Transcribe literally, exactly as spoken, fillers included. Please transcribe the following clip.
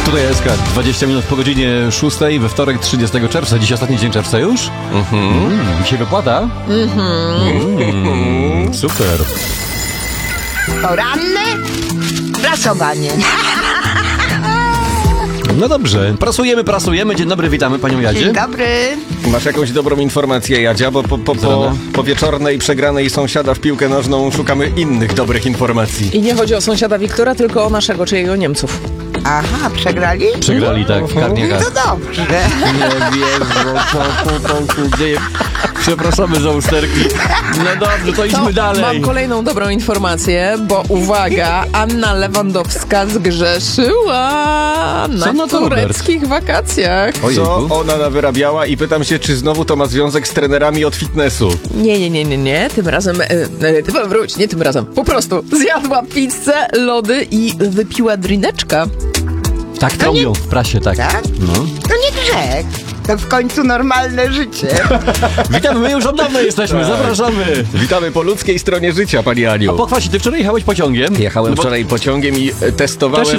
Tutaj S K, dwadzieścia minut po godzinie szóstej, we wtorek trzydziestego czerwca. Dziś ostatni dzień czerwca już? Mhm. Mm, się wypłata? Mhm. Mm, super. Poranne prasowanie. No dobrze, prasujemy, prasujemy. Dzień dobry, witamy panią Jadzie. Dzień dobry. Masz jakąś dobrą informację, Jadzia, bo po, po, po, po wieczornej przegranej sąsiada w piłkę nożną szukamy innych dobrych informacji. I nie chodzi o sąsiada Wiktora, tylko o naszego, czyli o Niemców. Aha, przegrali? Przegrali, tak, w karniakach. To dobrze. Nie wierzę, co tutaj się dzieje. Przepraszamy za usterki. No dobrze, to idźmy To dalej. mam kolejną dobrą informację, bo uwaga, Anna Lewandowska zgrzeszyła Co na na to, tureckich wakacjach. Co Ojejku. ona nawyrabiała i pytam się, czy znowu to ma związek z trenerami od fitnessu. Nie, nie, nie, nie, nie, tym razem, e, e, ty wróć, nie tym razem, po prostu zjadła pizzę, lody i wypiła drineczka. Tak trąbią w prasie, tak. Tak? No. To nie grzech. To w końcu normalne życie. Witamy, my już od dawna jesteśmy, zapraszamy. Witamy po ludzkiej stronie życia, pani Aniu. Pochwal się, ty wczoraj jechałeś pociągiem. Jechałem No bo- wczoraj pociągiem i e, testowałem... Też się